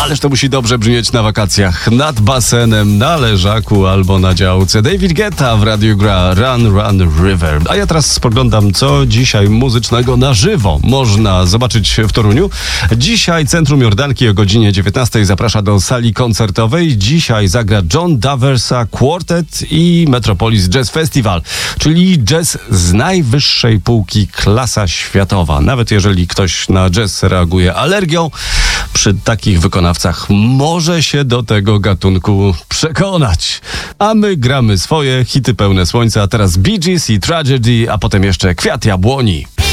Ależ to musi dobrze brzmieć na wakacjach, nad basenem, na leżaku albo na działce. David Guetta w radiu gra Run, Run, River. A ja teraz spoglądam, co dzisiaj muzycznego na żywo można zobaczyć w Toruniu. Dzisiaj Centrum Jordanki o godzinie 19 zaprasza do sali koncertowej. Dzisiaj zagra John Daversa Quartet i Metropolis Jazz Festival, czyli jazz z najwyższej półki, klasa światowa. Nawet jeżeli ktoś na jazz reaguje alergią, przy takich wykonawcach może się do tego gatunku przekonać. A my gramy swoje hity pełne słońca, a teraz Bee Gees i Tragedy, a potem jeszcze Kwiat Jabłoni.